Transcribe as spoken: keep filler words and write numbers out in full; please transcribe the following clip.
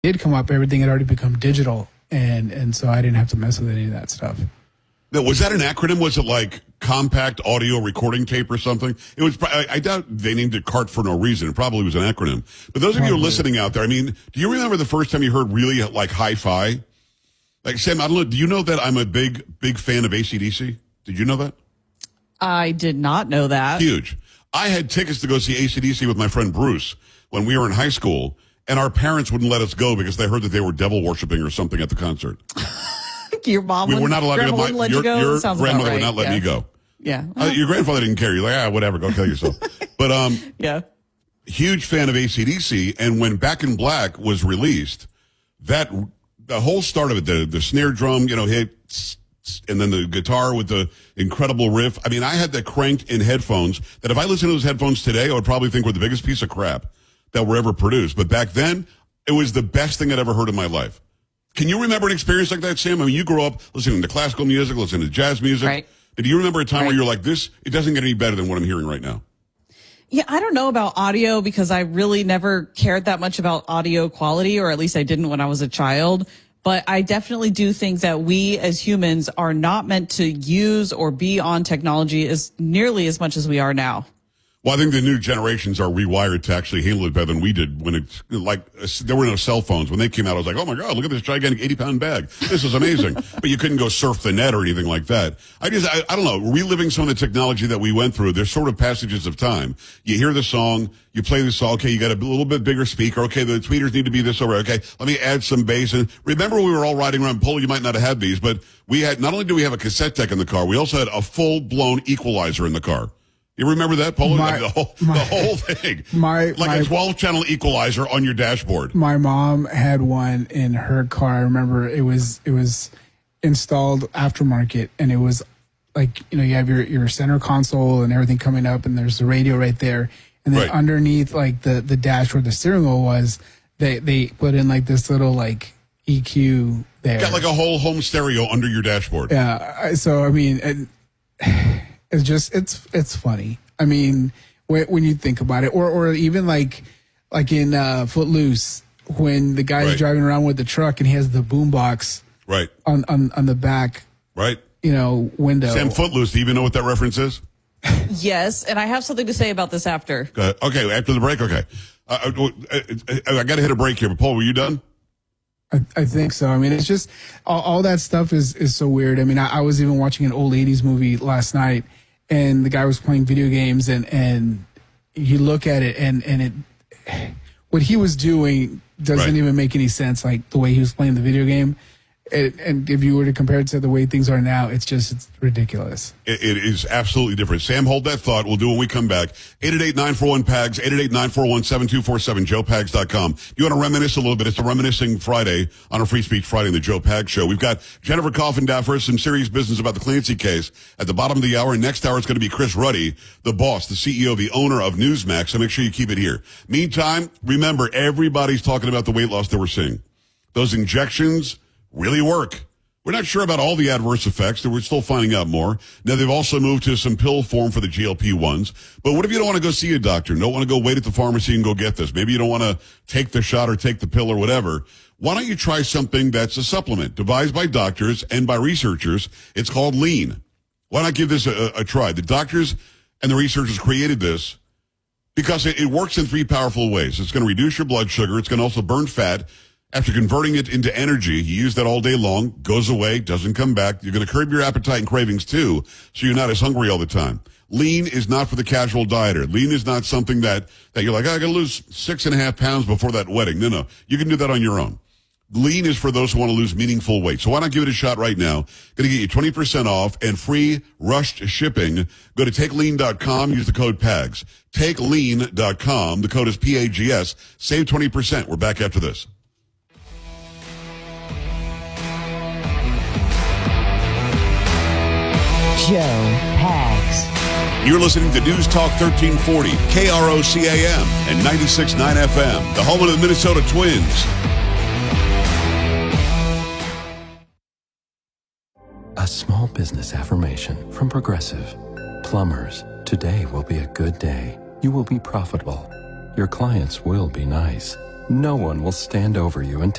did come up, everything had already become digital, and and so I didn't have to mess with any of that stuff. Now, was that an acronym? Was it like compact audio recording tape or something? It was. I, I doubt they named it CART for no reason. It probably was an acronym. But those of you who are listening out there, I mean, do you remember the first time you heard really like hi-fi? Like, Sam, I don't know. Do you know that I'm a big, big fan of A C D C? Did you know that? I did not know that. Huge. I had tickets to go see A C D C with my friend Bruce when we were in high school, and our parents wouldn't let us go because they heard that they were devil worshiping or something at the concert. Your mom we were not allowed to go. My, let your you go? your Sounds grandmother right. would not let yeah. me go. Yeah. Uh, your grandfather didn't care. You're like, ah, whatever, go kill yourself. But um, yeah. Huge fan of A C D C, and when Back in Black was released, that the whole start of it, the the snare drum, you know, hit, and then the guitar with the incredible riff. I mean, I had that cranked in headphones that if I listened to those headphones today, I would probably think were the biggest piece of crap that were ever produced. But back then, it was the best thing I'd ever heard in my life. Can you remember an experience like that, Sam? I mean, you grew up listening to classical music, listening to jazz music. Right. Do you remember a time right. where you're like, this, it doesn't get any better than what I'm hearing right now? Yeah, I don't know about audio because I really never cared that much about audio quality, or at least I didn't when I was a child. But I definitely do think that we as humans are not meant to use or be on technology as nearly as much as we are now. Well, I think the new generations are rewired to actually handle it better than we did when it's like, there were no cell phones. When they came out, I was like, oh my God, look at this gigantic eighty pound bag. This is amazing. But you couldn't go surf the net or anything like that. I just, I, I don't know, reliving some of the technology that we went through, there's sort of passages of time. You hear the song, you play the song, okay, you got a little bit bigger speaker. Okay, the tweeters need to be this over. Okay, let me add some bass. And remember we were all riding around Polo, you might not have had these, but we had, not only do we have a cassette deck in the car, we also had a full blown equalizer in the car. You remember that, Polo? My, the, whole, my, the whole thing. My, like my, a twelve channel equalizer on your dashboard. My mom had one in her car. I remember it was it was installed aftermarket, and it was like, you know, you have your, your center console and everything coming up, and there's the radio right there. And then right. underneath, like, the, the dash where the steering wheel was, they, they put in, like, this little, like, E Q there. Got, like, a whole home stereo under your dashboard. Yeah. So, I mean... It, It's just, it's, it's funny. I mean, when, when you think about it, or, or even like, like in, uh, Footloose, when the guy's right. driving around with the truck and he has the boombox right on, on, on the back, right. you know, window. Sam, Footloose, do you even know what that reference is? Yes. And I have something to say about this after. Go ahead. Okay. After the break. Okay. Uh, uh, I, I got to hit a break here, but Paul, were you done? I, I think so. I mean, it's just all, all that stuff is, is so weird. I mean, I, I was even watching an old eighties movie last night, and the guy was playing video games, and, and you look at it, and, and it, what he was doing doesn't right. even make any sense. Like the way he was playing the video game. It, and if you were to compare it to the way things are now, it's just, it's ridiculous. It, it is absolutely different. Sam, hold that thought. We'll do it when we come back. eight eight eight, nine four one, P A G S, eight eight eight, nine four one, seven two four seven, joe pags dot com. You want to reminisce a little bit? It's a Reminiscing Friday on a Free Speech Friday in the Joe Pags Show. We've got Jennifer Coffindaffer, some serious business about the Clancy case at the bottom of the hour. And next hour, it's going to be Chris Ruddy, the boss, the C E O, the owner of Newsmax. So make sure you keep it here. Meantime, remember, everybody's talking about the weight loss that we're seeing. Those injections really work. We're not sure about all the adverse effects. We're still finding out more. Now, they've also moved to some pill form for the G L P ones. But what if you don't want to go see a doctor? Don't want to go wait at the pharmacy and go get this? Maybe you don't want to take the shot or take the pill or whatever. Why don't you try something that's a supplement devised by doctors and by researchers? It's called Lean. Why not give this a, a try? The doctors and the researchers created this because it, it works in three powerful ways. It's going to reduce your blood sugar. It's going to also burn fat. After converting it into energy, you use that all day long, goes away, doesn't come back. You're going to curb your appetite and cravings too, so you're not as hungry all the time. Lean is not for the casual dieter. Lean is not something that, that you're like, oh, I got to lose six and a half pounds before that wedding. No, no. You can do that on your own. Lean is for those who want to lose meaningful weight. So why not give it a shot right now? Going to get you twenty percent off and free rushed shipping. Go to take lean dot com. Use the code P A G S. take lean dot com. The code is P A G S. Save twenty percent. We're back after this. Joe Pags. You're listening to News Talk thirteen forty, K R O C A M, and ninety-six point nine F M, the home of the Minnesota Twins. A small business affirmation from Progressive. Plumbers, today will be a good day. You will be profitable. Your clients will be nice. No one will stand over you and